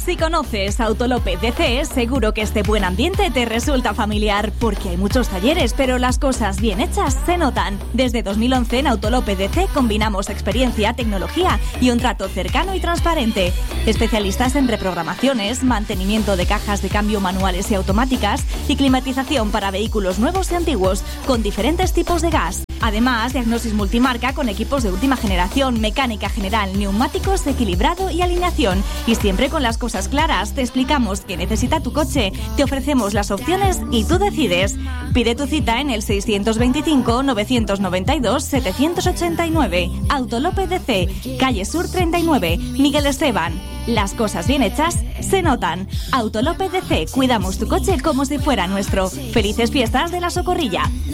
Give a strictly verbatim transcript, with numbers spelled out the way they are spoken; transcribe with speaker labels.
Speaker 1: Si conoces Autolope D C, seguro que este buen ambiente te resulta familiar, porque hay muchos talleres, pero las cosas bien hechas se notan. Desde dos mil once en Autolope D C combinamos experiencia, tecnología y un trato cercano y transparente. Especialistas en reprogramaciones, mantenimiento de cajas de cambio manuales y automáticas y climatización para vehículos nuevos y antiguos, con diferentes tipos de gas. Además, diagnosis multimarca con equipos de última generación, mecánica general, neumáticos, equilibrado y alineación. Y siempre con las cosas claras, te explicamos qué necesita tu coche, te ofrecemos las opciones y tú decides. Pide tu cita en el seiscientos veinticinco, novecientos noventa y dos, setecientos ochenta y nueve. Autolope D C, calle Sur treinta y nueve, Miguel Esteban. Las cosas bien hechas se notan. Autolope D C, cuidamos tu coche como si fuera nuestro. Felices fiestas de la Socorrilla.